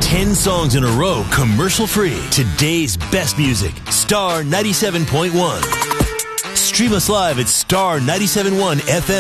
10 songs in a row, commercial-free. Today's best music. Star 97.1. Stream us live at star971 FM.